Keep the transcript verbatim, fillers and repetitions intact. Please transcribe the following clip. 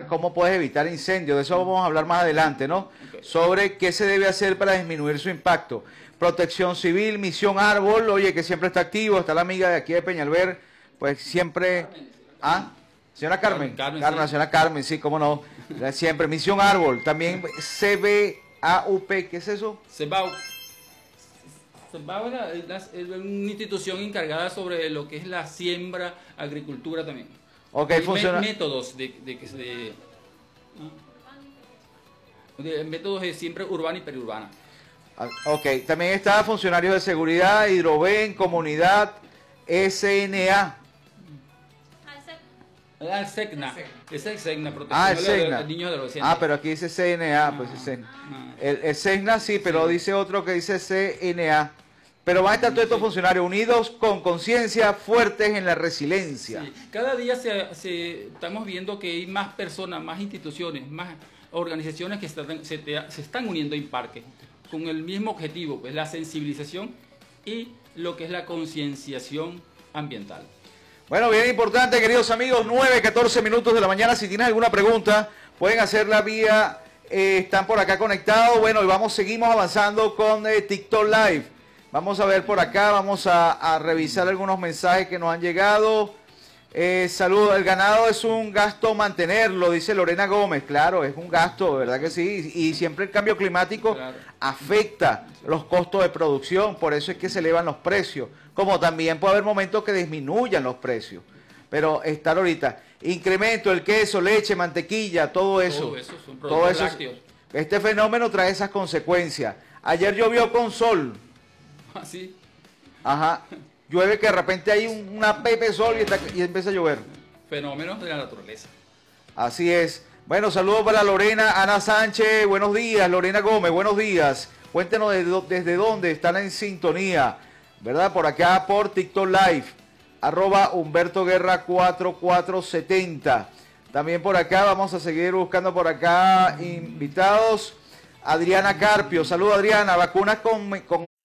cómo puedes evitar incendios. De eso vamos a hablar más adelante, ¿no? Okay. Sobre qué se debe hacer para disminuir su impacto. Protección Civil, Misión Árbol, oye, que siempre está activo. Está la amiga de aquí de Peñalver, pues siempre... ¿Ah? Señora Carmen. Carmen, Carmen, la sí. señora Carmen, sí, cómo no. Siempre. Misión Árbol, también C B A U P, ¿qué es eso? CEBAU. CEBAU es, la- es una institución encargada sobre lo que es la siembra, agricultura también. Ok, Y funciona. me- métodos de, de, que se- de, de métodos de siembra urbana y periurbana. Ah, Ok, también está funcionarios de seguridad, Hidroven, Comunidad, S N A. Ah, el SECNA. Es el SECNA, protección Ah, el de SECNA. los niños y adolescentes. Ah, pero aquí dice C N A, pues es C N A. Ah. El, el SECNA sí, pero Sí. dice otro que dice C N A. Pero van a estar todos estos funcionarios unidos con conciencia, fuertes en la resiliencia. Sí, cada día se, se- estamos viendo que hay más personas, más instituciones, más organizaciones que están- se, te- se están uniendo en Imparque con el mismo objetivo, pues la sensibilización y lo que es la concienciación ambiental. Bueno, bien importante, queridos amigos, nueve, catorce minutos de la mañana. Si tienen alguna pregunta, pueden hacerla vía, eh, están por acá conectados. Bueno, y vamos, seguimos avanzando con eh, TikTok Live. Vamos a ver por acá, vamos a, a revisar algunos mensajes que nos han llegado. Eh, saludos, el ganado es un gasto mantenerlo, dice Lorena Gómez. Claro, es un gasto, ¿verdad que sí? Y siempre el cambio climático Claro. afecta los costos de producción, por eso es que se elevan los precios. Como también puede haber momentos que disminuyan los precios. Pero estar ahorita, incremento, el queso, leche, mantequilla, todo eso. Todo eso son todo productos eso es- lácteos. este fenómeno trae esas consecuencias. Ayer llovió con sol. Así, Ajá. Llueve que de repente hay un- una pepe sol y, está- y empieza a llover. fenómenos de la naturaleza. Así es. Bueno, saludos para Lorena, Ana Sánchez, buenos días, Lorena Gómez, buenos días. Cuéntenos desde, dó- desde dónde están en sintonía, ¿verdad? Por acá por TikTok Live, arroba Humberto Guerra cuatro cuatro siete cero. También por acá vamos a seguir buscando por acá invitados. Adriana Carpio, saludos Adriana, vacunas con... con